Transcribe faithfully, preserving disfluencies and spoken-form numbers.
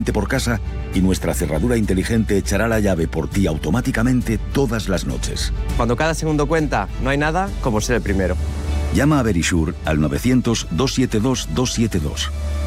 por casa y nuestra cerradura inteligente echará la llave por ti automáticamente todas las noches. Cuando cada segundo cuenta, no hay nada como ser el primero. Llama a Verisure al novecientos, doscientos setenta y dos, doscientos setenta y dos.